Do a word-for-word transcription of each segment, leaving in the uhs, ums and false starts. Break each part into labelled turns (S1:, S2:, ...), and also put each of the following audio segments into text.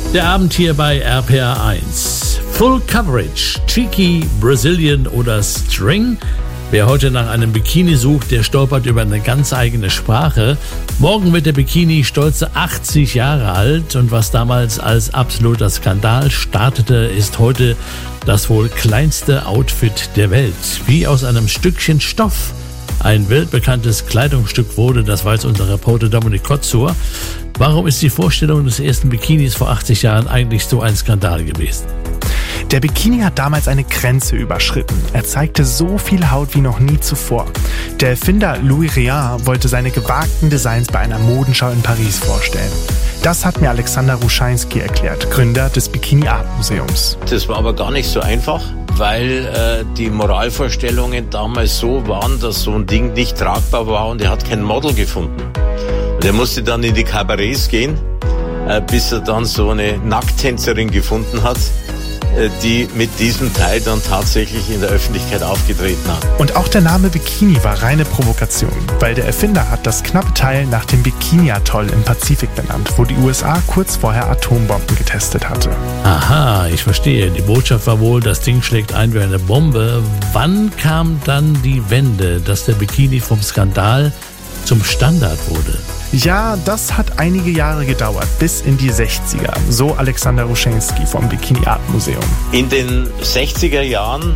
S1: Der Abend hier bei R P R eins. Full Coverage, Cheeky, Brazilian oder String. Wer heute nach einem Bikini sucht, der stolpert über eine ganz eigene Sprache. Morgen wird der Bikini stolze achtzig Jahre alt und was damals als absoluter Skandal startete, ist heute das wohl kleinste Outfit der Welt. Wie aus einem Stückchen Stoff ein weltbekanntes Kleidungsstück wurde, das weiß unser Reporter Dominik Kotzur. Warum ist die Vorstellung des ersten Bikinis vor achtzig Jahren eigentlich so ein Skandal gewesen?
S2: Der Bikini hat damals eine Grenze überschritten. Er zeigte so viel Haut wie noch nie zuvor. Der Erfinder Louis Réard wollte seine gewagten Designs bei einer Modenschau in Paris vorstellen. Das hat mir Alexander Ruschainski erklärt, Gründer des Bikini Art Museums.
S3: Das war aber gar nicht so einfach, weil äh, die Moralvorstellungen damals so waren, dass so ein Ding nicht tragbar war und er hat kein Model gefunden. Und er musste dann in die Kabarets gehen, äh, bis er dann so eine Nacktänzerin gefunden hat, die mit diesem Teil dann tatsächlich in der Öffentlichkeit aufgetreten hat.
S2: Und auch der Name Bikini war reine Provokation, weil der Erfinder hat das knappe Teil nach dem Bikini-Atoll im Pazifik benannt, wo die U S A kurz vorher Atombomben getestet hatte.
S1: Aha, ich verstehe. Die Botschaft war wohl, das Ding schlägt ein wie eine Bombe. Wann kam dann die Wende, dass der Bikini vom Skandal zum Standard wurde?
S2: Ja, das hat einige Jahre gedauert, bis in die sechziger, so Alexander Ruschainski vom Bikini Art Museum.
S3: In den sechziger Jahren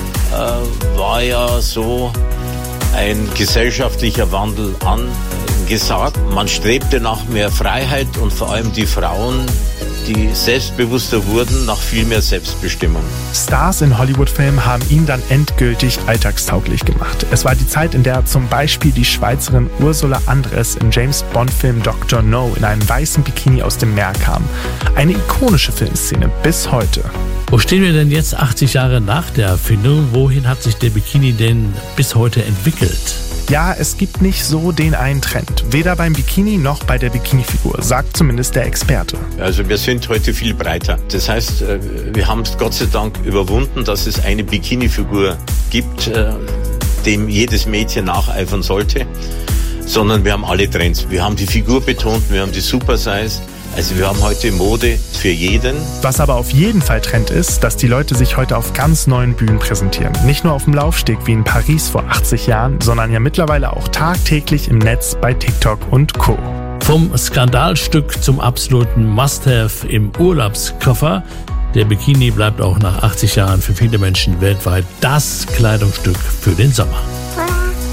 S3: äh, war ja so ein gesellschaftlicher Wandel angesagt. Man strebte nach mehr Freiheit und vor allem die Frauen, die selbstbewusster wurden, nach viel mehr Selbstbestimmung.
S2: Stars in Hollywood-Filmen haben ihn dann endgültig alltagstauglich gemacht. Es war die Zeit, in der zum Beispiel die Schweizerin Ursula Andress im James-Bond-Film Doktor No in einem weißen Bikini aus dem Meer kam. Eine ikonische Filmszene bis heute.
S1: Wo stehen wir denn jetzt achtzig Jahre nach der Erfindung? Wohin hat sich der Bikini denn bis heute entwickelt?
S2: Ja, es gibt nicht so den einen Trend. Weder beim Bikini noch bei der Bikini-Figur, sagt zumindest der Experte.
S3: Also wir sind heute viel breiter. Das heißt, wir haben es Gott sei Dank überwunden, dass es eine Bikini-Figur gibt, dem jedes Mädchen nacheifern sollte. Sondern wir haben alle Trends. Wir haben die Figur betont, wir haben die Super-Size. Also wir haben heute Mode für jeden.
S2: Was aber auf jeden Fall Trend ist, dass die Leute sich heute auf ganz neuen Bühnen präsentieren. Nicht nur auf dem Laufsteg wie in Paris vor achtzig Jahren, sondern ja mittlerweile auch tagtäglich im Netz bei TikTok und Co.
S1: Vom Skandalstück zum absoluten Must-Have im Urlaubskoffer. Der Bikini bleibt auch nach achtzig Jahren für viele Menschen weltweit das Kleidungsstück für den Sommer.